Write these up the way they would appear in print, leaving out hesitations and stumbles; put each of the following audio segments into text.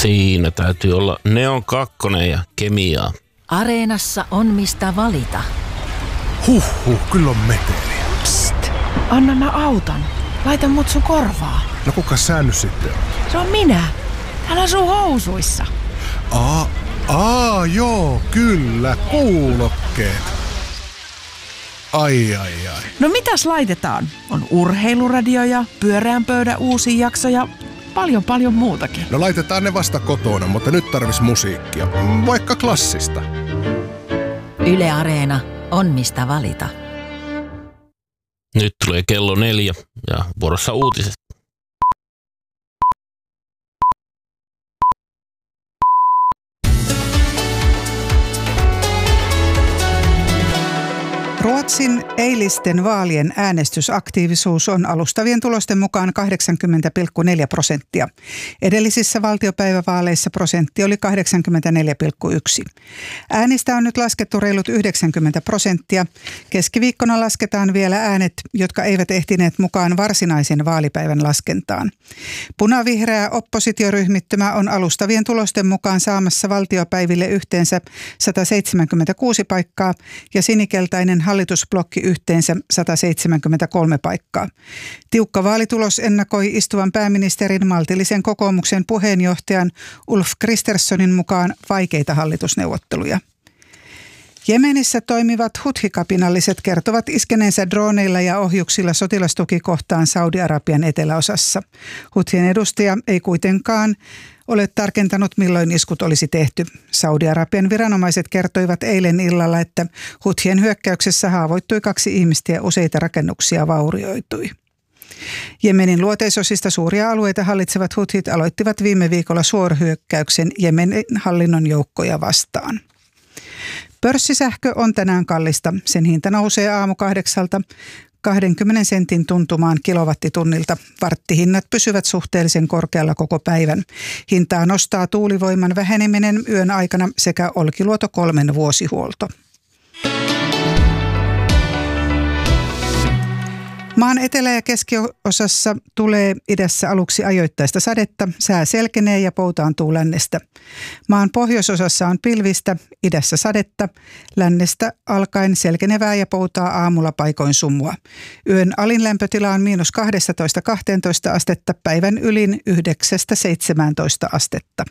Siinä täytyy olla Neon 2 ja kemiaa. Areenassa on mistä valita. Kyllä on meteliä. Psst, anna mä auton. Laita mut sun korvaa. No kuka sä nyt sitten on? Se on minä. Täällä on sun housuissa. Joo, kyllä, kuulokkeet. Ai. No mitäs laitetaan? On urheiluradio ja pyöreän pöydän uusi jakso ja paljon muutakin. No laitetaan ne vasta kotona, mutta nyt tarvis musiikkia. Vaikka klassista. Yle Areena on mistä valita. Nyt tulee kello 4 ja vuorossa uutiset. Ruotsin eilisten vaalien äänestysaktiivisuus on alustavien tulosten mukaan 80,4%. Edellisissä valtiopäivävaaleissa prosentti oli 84,1. Äänistä on nyt laskettu reilut 90%. Keskiviikkona lasketaan vielä äänet, jotka eivät ehtineet mukaan varsinaisen vaalipäivän laskentaan. Punavihreä oppositioryhmittymä on alustavien tulosten mukaan saamassa valtiopäiville yhteensä 176 paikkaa ja sinikeltainen hallitusblokki yhteensä 173 paikkaa. Tiukka vaalitulos ennakoi istuvan pääministerin maltillisen kokoomuksen puheenjohtajan Ulf Kristerssonin mukaan vaikeita hallitusneuvotteluja. Jemenissä toimivat huthi-kapinalliset kertovat iskeneensä droneilla ja ohjuksilla sotilastukikohtaan Saudi-Arabian eteläosassa. Huthien edustaja ei kuitenkaan ole tarkentanut, milloin iskut olisi tehty. Saudi-Arabian viranomaiset kertoivat eilen illalla, että huthien hyökkäyksessä haavoittui 2 ihmistä ja useita rakennuksia vaurioitui. Jemenin luoteisosista suuria alueita hallitsevat huthit aloittivat viime viikolla suorahyökkäyksen Jemenin hallinnon joukkoja vastaan. Pörssisähkö on tänään kallista. Sen hinta nousee aamu 8:00 20 sentin tuntumaan kilowattitunnilta. Varttihinnat pysyvät suhteellisen korkealla koko päivän. Hintaa nostaa tuulivoiman väheneminen yön aikana sekä Olkiluoto 3 vuosihuolto. Maan etelä- ja keskiosassa tulee idässä aluksi ajoittaista sadetta, sää selkenee ja poutaantuu lännestä. Maan pohjoisosassa on pilvistä, idässä sadetta, lännestä alkaen selkenevää ja poutaa aamulla paikoin sumua. Yön alin lämpötila on -12–12 astetta, päivän ylin 9–17 astetta.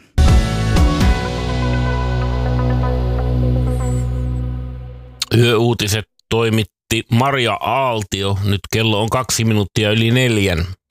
Yöuutiset toimitti Maria Aaltio. Nyt kello on 2 minuuttia yli 4.